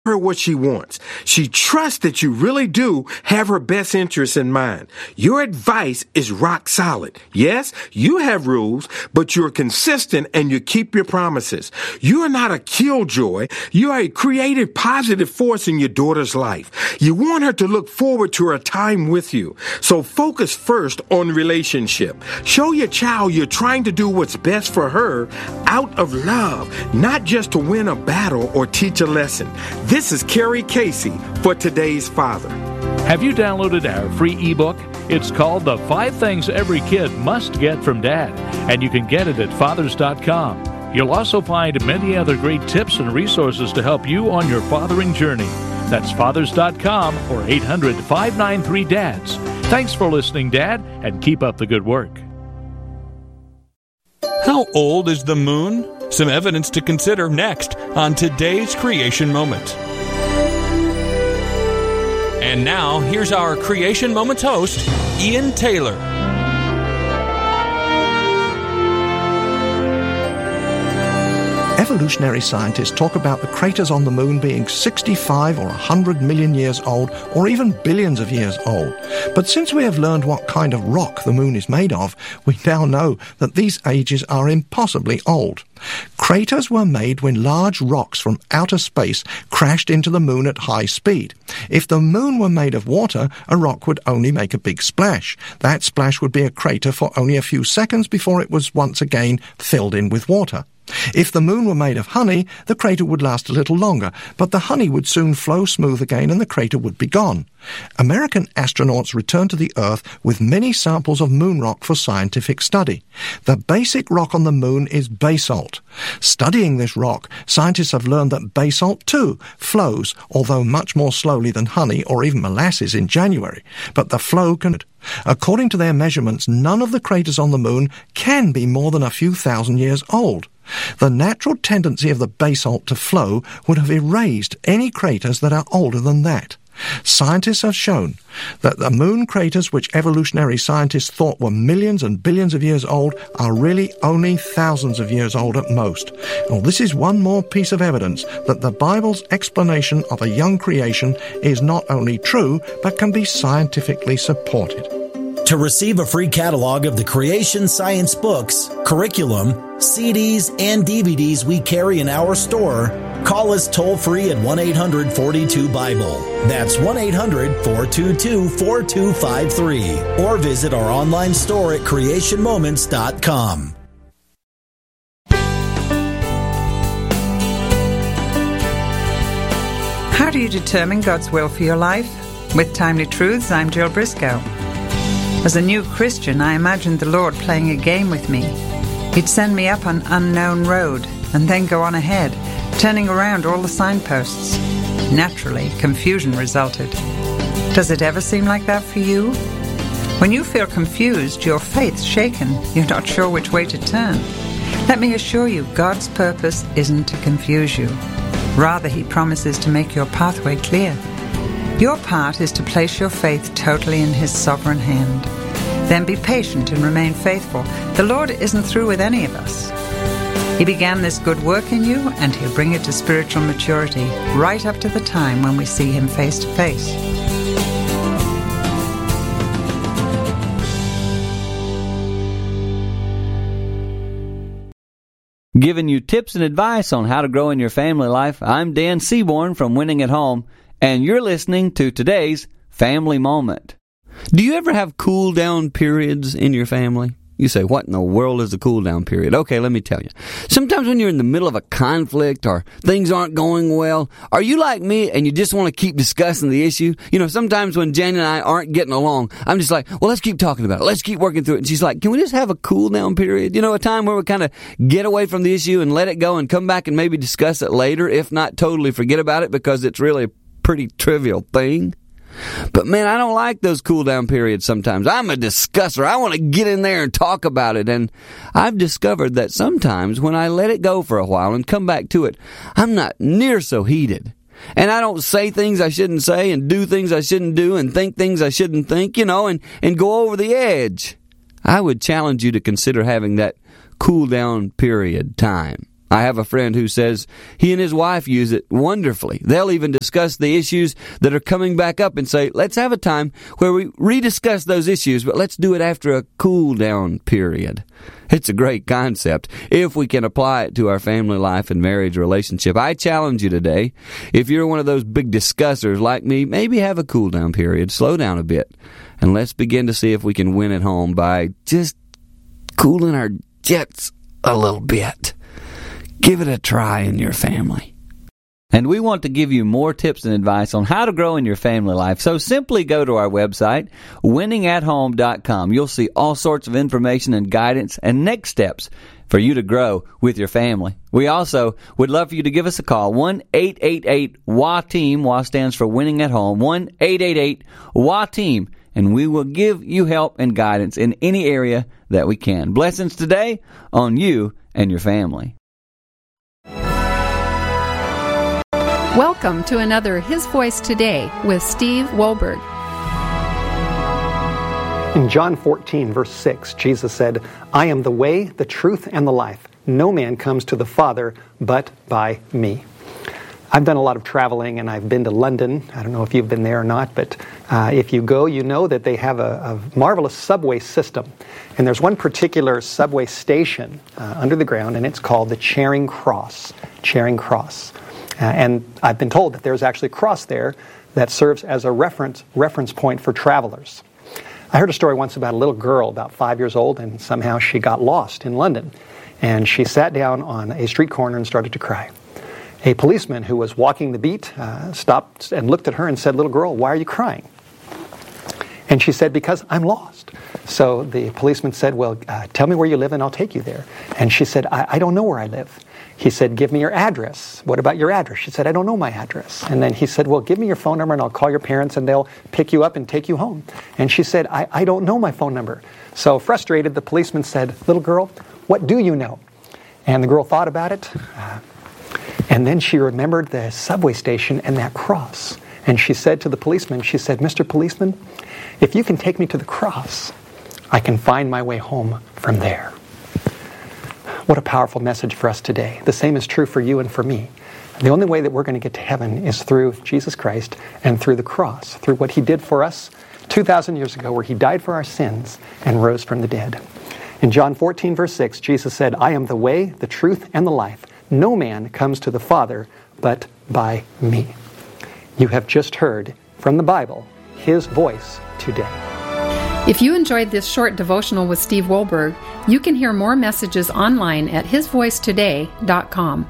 her what she wants. She trusts that you really do have her best interests in mind. Your advice is rock solid. Yes, you have rules, but you're consistent and you keep your promises. You are not a killjoy. You are a creative, positive force in your daughter's life. You want her to look forward to her time with you. So focus first on the relationship. Show your child you're trying to do what's best for her out of love, not just to win a battle or teach a lesson. This is Carrie Casey for Today's Father. Have you downloaded our free ebook? It's called The 5 Things Every Kid Must Get from Dad, and you can get it at fathers.com. You'll also find many other great tips and resources to help you on your fathering journey. That's fathers.com or 800-593-DADS. Thanks for listening, Dad, and keep up the good work. How old is the moon? Some evidence to consider next on today's Creation Moment. And now, here's our Creation Moments host, Ian Taylor. Evolutionary scientists talk about the craters on the moon being 65 or 100 million years old, or even billions of years old. But since we have learned what kind of rock the moon is made of, we now know that these ages are impossibly old. Craters were made when large rocks from outer space crashed into the moon at high speed. If the moon were made of water, a rock would only make a big splash. That splash would be a crater for only a few seconds before it was once again filled in with water. If the moon were made of honey, the crater would last a little longer, but the honey would soon flow smooth again and the crater would be gone. American astronauts returned to the Earth with many samples of moon rock for scientific study. The basic rock on the moon is basalt. Studying this rock, scientists have learned that basalt, too, flows, although much more slowly than honey or even molasses in January. But the flow can... According to their measurements, none of the craters on the moon can be more than a few thousand years old. The natural tendency of the basalt to flow would have erased any craters that are older than that. Scientists have shown that the moon craters, which evolutionary scientists thought were millions and billions of years old, are really only thousands of years old at most. Well, this is one more piece of evidence that the Bible's explanation of a young creation is not only true, but can be scientifically supported. To receive a free catalog of the Creation Science books, curriculum, CDs, and DVDs we carry in our store, call us toll-free at 1-800-42-BIBLE. That's 1-800-422-4253. Or visit our online store at creationmoments.com. How do you determine God's will for your life? With Timely Truths, I'm Jill Briscoe. As a new Christian, I imagined the Lord playing a game with me. He'd send me up an unknown road and then go on ahead, turning around all the signposts. Naturally, confusion resulted. Does it ever seem like that for you? When you feel confused, your faith's shaken, you're not sure which way to turn. Let me assure you, God's purpose isn't to confuse you. Rather, He promises to make your pathway clear. Your part is to place your faith totally in His sovereign hand. Then be patient and remain faithful. The Lord isn't through with any of us. He began this good work in you, and He'll bring it to spiritual maturity right up to the time when we see Him face to face. Giving you tips and advice on how to grow in your family life, I'm Dan Seaborn from Winning at Home, and you're listening to today's Family Moment. Do you ever have cool-down periods in your family? You say, what in the world is a cool-down period? Okay, let me tell you. Sometimes when you're in the middle of a conflict or things aren't going well, are you like me and you just want to keep discussing the issue? You know, sometimes when Jan and I aren't getting along, I'm just like, well, let's keep talking about it. Let's keep working through it. And she's like, can we just have a cool-down period? You know, a time where we kind of get away from the issue and let it go and come back and maybe discuss it later, if not totally forget about it because it's really a pretty trivial thing. But man, I don't like those cool down periods sometimes. I'm a discusser. I want to get in there and talk about it. And I've discovered that sometimes when I let it go for a while and come back to it, I'm not near so heated. And I don't say things I shouldn't say and do things I shouldn't do and think things I shouldn't think, you know, and go over the edge. I would challenge you to consider having that cool down period time. I have a friend who says he and his wife use it wonderfully. They'll even discuss the issues that are coming back up and say, let's have a time where we rediscuss those issues, but let's do it after a cool-down period. It's a great concept if we can apply it to our family life and marriage relationship. I challenge you today, if you're one of those big discussers like me, maybe have a cool-down period, slow down a bit, and let's begin to see if we can win at home by just cooling our jets a little bit. Give it a try in your family. And we want to give you more tips and advice on how to grow in your family life. So simply go to our website, winningathome.com. You'll see all sorts of information and guidance and next steps for you to grow with your family. We also would love for you to give us a call, 1-888-WA-TEAM. WA stands for Winning at Home, 1-888-WA-TEAM. And we will give you help and guidance in any area that we can. Blessings today on you and your family. Welcome to another His Voice Today with Steve Wohlberg. In John 14, verse 6, Jesus said, I am the way, the truth, and the life. No man comes to the Father but by me. I've done a lot of traveling, and I've been to London. I don't know if you've been there or not, but if you go, you know that they have a marvelous subway system. And there's one particular subway station under the ground, and it's called the Charing Cross. Charing Cross. And I've been told that there's actually a cross there that serves as a reference point for travelers. I heard a story once about a little girl about 5 years old, and somehow she got lost in London. And she sat down on a street corner and started to cry. A policeman who was walking the beat stopped and looked at her and said, little girl, why are you crying? And she said, because I'm lost. So the policeman said, well, tell me where you live and I'll take you there. And she said, I don't know where I live. He said, give me your address. What about your address? She said, I don't know my address. And then he said, well, give me your phone number and I'll call your parents and they'll pick you up and take you home. And she said, I don't know my phone number. So frustrated, the policeman said, little girl, what do you know? And the girl thought about it. And then she remembered the subway station and that cross. And she said to the policeman, she said, Mr. Policeman, if you can take me to the cross, I can find my way home from there. What a powerful message for us today. The same is true for you and for me. The only way that we're going to get to heaven is through Jesus Christ and through the cross, through what He did for us 2,000 years ago, where He died for our sins and rose from the dead. In John 14, verse 6, Jesus said, I am the way, the truth, and the life. No man comes to the Father but by me. You have just heard from the Bible His voice today. If you enjoyed this short devotional with Steve Wohlberg, you can hear more messages online at hisvoicetoday.com.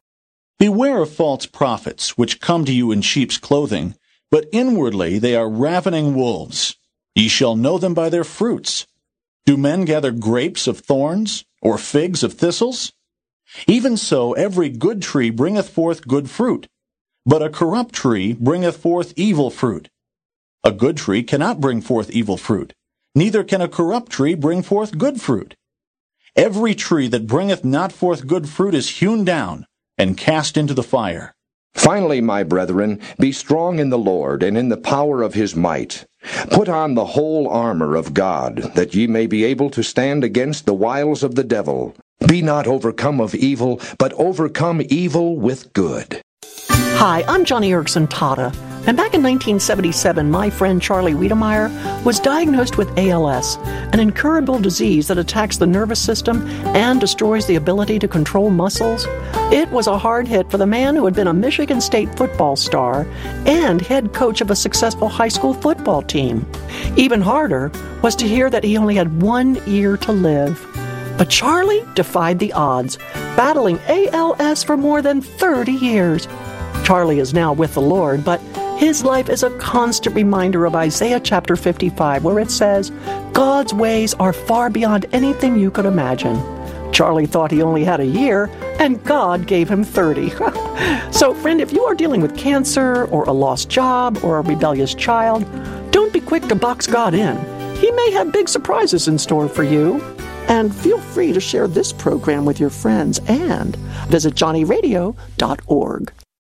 Beware of false prophets, which come to you in sheep's clothing, but inwardly they are ravening wolves. Ye shall know them by their fruits. Do men gather grapes of thorns, or figs of thistles? Even so every good tree bringeth forth good fruit, but a corrupt tree bringeth forth evil fruit. A good tree cannot bring forth evil fruit, neither can a corrupt tree bring forth good fruit. Every tree that bringeth not forth good fruit is hewn down, and cast into the fire. Finally, my brethren, be strong in the Lord, and in the power of His might. Put on the whole armor of God, that ye may be able to stand against the wiles of the devil. Be not overcome of evil, but overcome evil with good. Hi, I'm Johnny Erickson Tata, and back in 1977, my friend Charlie Wiedemeyer was diagnosed with ALS, an incurable disease that attacks the nervous system and destroys the ability to control muscles. It was a hard hit for the man who had been a Michigan State football star and head coach of a successful high school football team. Even harder was to hear that he only had 1 year to live. But Charlie defied the odds, battling ALS for more than 30 years. Charlie is now with the Lord, but his life is a constant reminder of Isaiah chapter 55, where it says, God's ways are far beyond anything you could imagine. Charlie thought he only had a year, and God gave him 30. So, friend, if you are dealing with cancer, or a lost job, or a rebellious child, don't be quick to box God in. He may have big surprises in store for you. And feel free to share this program with your friends and visit johnnyradio.org.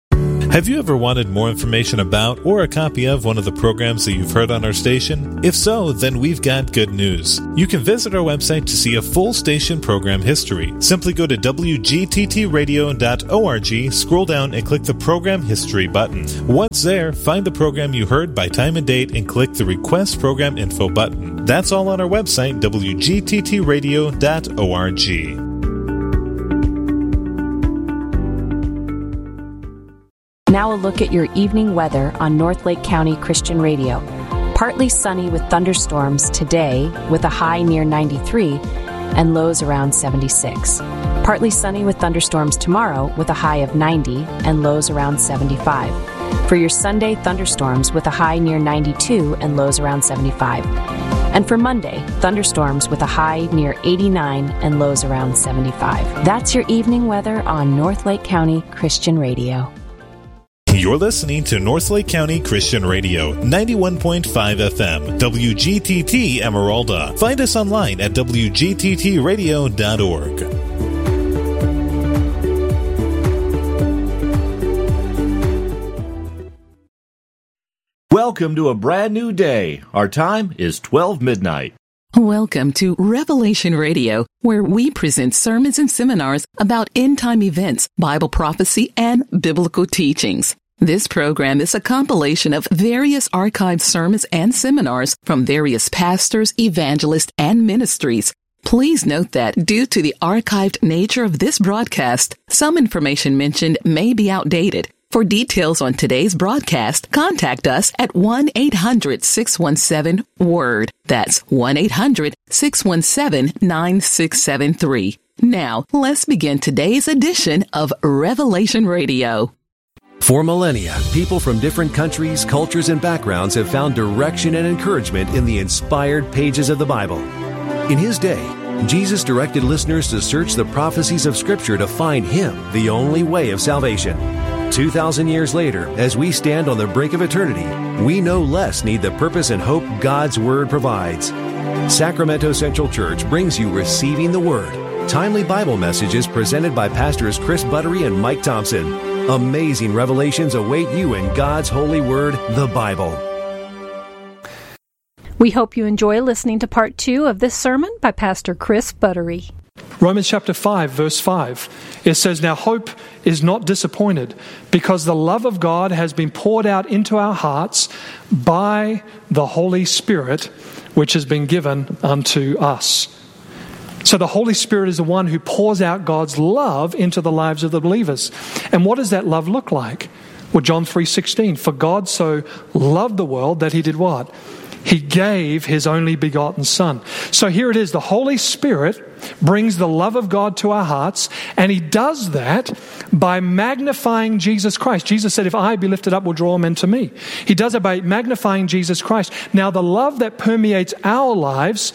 Have you ever wanted more information about or a copy of one of the programs that you've heard on our station? If so, then we've got good news. You can visit our website to see a full station program history. Simply go to wgttradio.org, scroll down and click the Program History button. Once there, find the program you heard by time and date and click the Request Program Info button. That's all on our website, wgttradio.org. Now a look at your evening weather on North Lake County Christian Radio. Partly sunny with thunderstorms today with a high near 93 and lows around 76. Partly sunny with thunderstorms tomorrow with a high of 90 and lows around 75. For your Sunday, thunderstorms with a high near 92 and lows around 75. And for Monday, thunderstorms with a high near 89 and lows around 75. That's your evening weather on North Lake County Christian Radio. You're listening to North Lake County Christian Radio, 91.5 FM, WGTT Emeralda. Find us online at wgttradio.org. Welcome to a brand new day. Our time is 12 midnight. Welcome to Revelation Radio, where we present sermons and seminars about end-time events, Bible prophecy, and biblical teachings. This program is a compilation of various archived sermons and seminars from various pastors, evangelists, and ministries. Please note that due to the archived nature of this broadcast, some information mentioned may be outdated. For details on today's broadcast, contact us at 1-800-617-WORD. That's 1-800-617-9673. Now, let's begin today's edition of Revelation Radio. For millennia, people from different countries, cultures, and backgrounds have found direction and encouragement in the inspired pages of the Bible. In His day, Jesus directed listeners to search the prophecies of Scripture to find Him, the only way of salvation. 2,000 years later, as we stand on the brink of eternity, we no less need the purpose and hope God's Word provides. Sacramento Central Church brings you Receiving the Word, timely Bible messages presented by Pastors Chris Buttery and Mike Thompson. Amazing revelations await you in God's holy word, the Bible. We hope you enjoy listening to part 2 of this sermon by Pastor Chris Buttery. Romans chapter 5, verse 5. It says, "Now hope is not disappointed, because the love of God has been poured out into our hearts by the Holy Spirit, which has been given unto us." So the Holy Spirit is the one who pours out God's love into the lives of the believers. And what does that love look like? Well, John 3:16, "For God so loved the world that He did what? He gave His only begotten Son." So here it is, the Holy Spirit brings the love of God to our hearts, and He does that by magnifying Jesus Christ. Jesus said, "If I be lifted up, will draw men to me." He does it by magnifying Jesus Christ. Now the love that permeates our lives,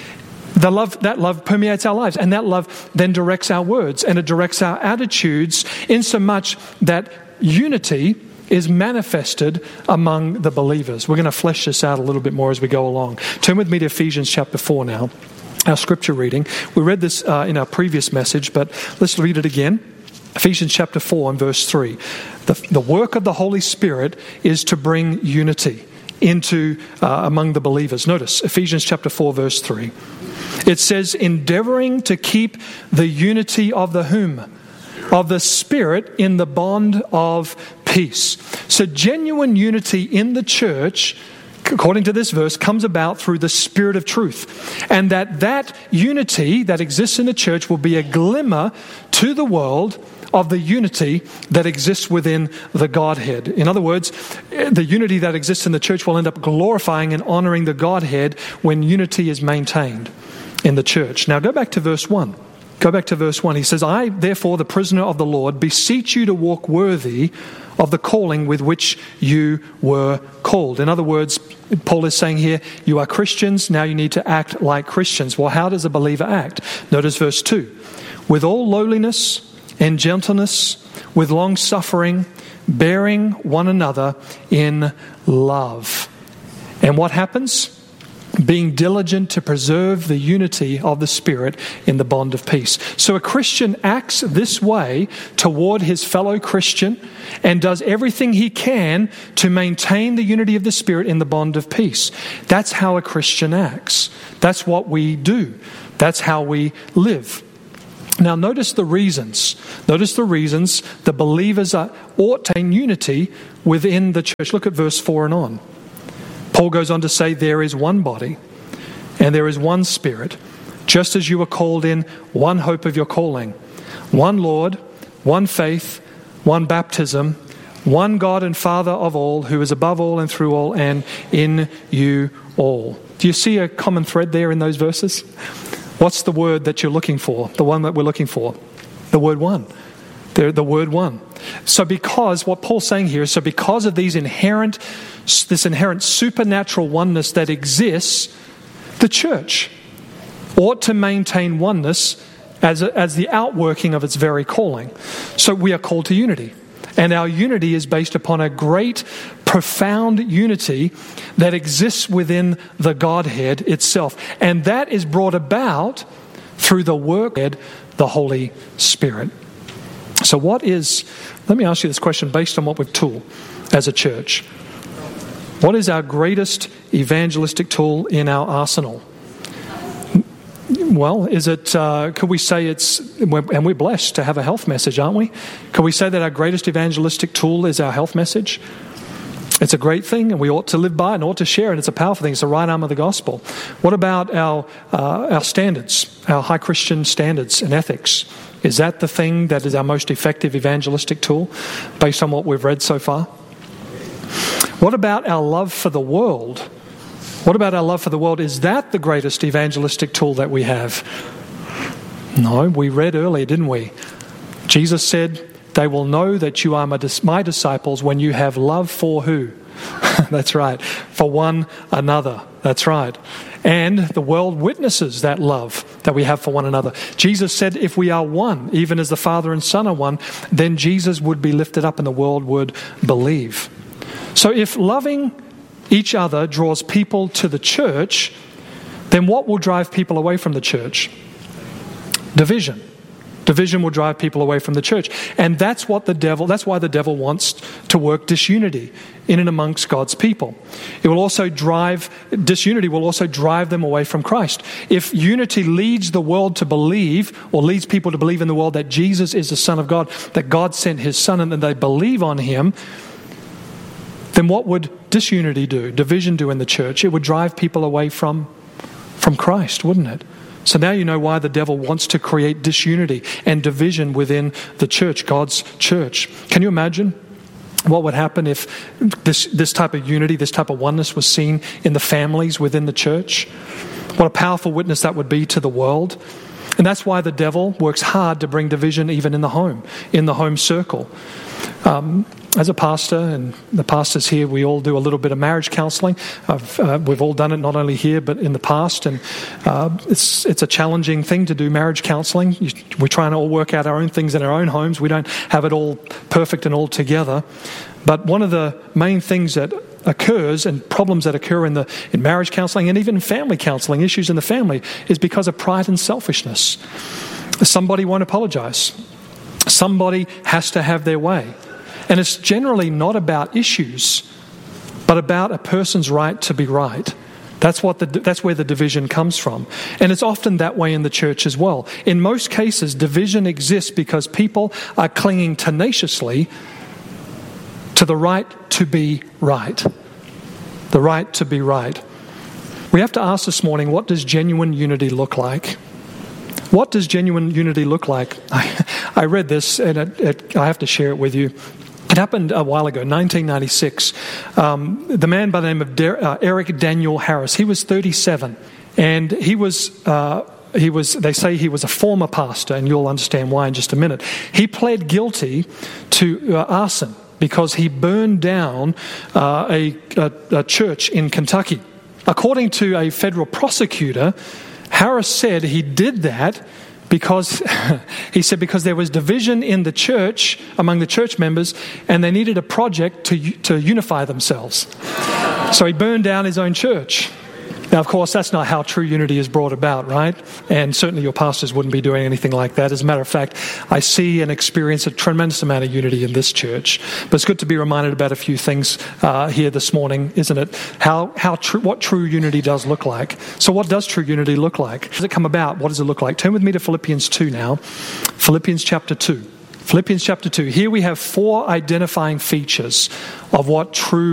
that love permeates our lives, and that love then directs our words, and it directs our attitudes, insomuch that unity is manifested among the believers. We're going to flesh this out a little bit more as we go along. Turn with me to Ephesians chapter 4 now, our scripture reading. We read this in our previous message, but let's read it again. Ephesians chapter 4 and verse 3. The work of the Holy Spirit is to bring unity into among the believers. Notice Ephesians chapter 4 verse 3. It says, "Endeavoring to keep the unity of the whom? Of the Spirit in the bond of peace." So genuine unity in the church, according to this verse, comes about through the Spirit of truth. And that unity that exists in the church will be a glimmer to the world of the unity that exists within the Godhead. In other words, the unity that exists in the church will end up glorifying and honoring the Godhead when unity is maintained in the church. Now go back to verse 1. Go back to verse 1. He says, "I, therefore, the prisoner of the Lord, beseech you to walk worthy of the calling with which you were called." In other words, Paul is saying here, you are Christians, now you need to act like Christians. Well, how does a believer act? Notice verse 2. "With all lowliness and gentleness, with long suffering, bearing one another in love." And what happens? being diligent to preserve the unity of the Spirit in the bond of peace. So a Christian acts this way toward his fellow Christian and does everything he can to maintain the unity of the Spirit in the bond of peace. That's how a Christian acts. That's what we do. That's how we live. Now notice the reasons. Notice the reasons the believers ought to maintain unity within the church. Look at verse 4 and on. Paul goes on to say, there is one body and there is one Spirit, just as you were called in one hope of your calling, one Lord, one faith, one baptism, one God and Father of all, who is above all and through all and in you all. Do you see a common thread there in those verses? What's the word that you're looking for? The one that we're looking for? The word one. The word one. So because, what Paul's saying here is, so because of this inherent supernatural oneness that exists, the church ought to maintain oneness as the outworking of its very calling. So we are called to unity. And our unity is based upon a great, profound unity that exists within the Godhead itself. And that is brought about through the work of the Holy Spirit. So let me ask you this question based on what we've tooled as a church. What is our greatest evangelistic tool in our arsenal? Well, could we say and we're blessed to have a health message, aren't we? Can we say that our greatest evangelistic tool is our health message? It's a great thing, and we ought to live by it and ought to share it. It's a powerful thing. It's the right arm of the gospel. What about our standards, our high Christian standards and ethics? Is that the thing that is our most effective evangelistic tool based on what we've read so far? What about our love for the world? What about our love for the world? Is that the greatest evangelistic tool that we have? No, we read earlier, didn't we? Jesus said, they will know that you are my disciples when you have love for who? That's right, for one another. That's right. And the world witnesses that love that we have for one another. Jesus said if we are one, even as the Father and Son are one, then Jesus would be lifted up and the world would believe. So if loving each other draws people to the church, then what will drive people away from the church? Division. Division will drive people away from the church. And that's why the devil wants to work disunity in and amongst God's people. Disunity will also drive them away from Christ. If unity leads the world to believe, or leads people to believe in the world that Jesus is the Son of God, that God sent his Son and that they believe on him, then what would disunity do, division do in the church? It would drive people away from Christ, wouldn't it? So now you know why the devil wants to create disunity and division within the church, God's church. Can you imagine what would happen if this type of unity, this type of oneness was seen in the families within the church? What a powerful witness that would be to the world. And that's why the devil works hard to bring division even in the home circle. As a pastor, and the pastors here, we all do a little bit of marriage counselling. We've all done it, not only here, but in the past. And it's a challenging thing to do marriage counselling. We're trying to all work out our own things in our own homes. We don't have it all perfect and all together. But one of the main things that occurs and problems that occur in marriage counselling and even family counselling, issues in the family, is because of pride and selfishness. Somebody won't apologise. Somebody has to have their way. And it's generally not about issues, but about a person's right to be right. That's where the division comes from. And it's often that way in the church as well. In most cases, division exists because people are clinging tenaciously to the right to be right. The right to be right. We have to ask this morning, what does genuine unity look like? What does genuine unity look like? I read this, and I have to share it with you. It happened a while ago, 1996. The man by the name of Eric Daniel Harris, he was 37, and he was, they say he was a former pastor, and you'll understand why in just a minute. He pled guilty to arson because he burned down a church in Kentucky. According to a federal prosecutor, Harris said he did that because there was division in the church, among the church members, and they needed a project to unify themselves. So he burned down his own church. Now, of course, that's not how true unity is brought about, right? And certainly your pastors wouldn't be doing anything like that. As a matter of fact, I see and experience a tremendous amount of unity in this church. But it's good to be reminded about a few things here this morning, isn't it? What true unity does look like. So what does true unity look like? How does it come about? What does it look like? Turn with me to Philippians 2 now. Philippians chapter 2. Philippians chapter 2. Here we have 4 identifying features of what true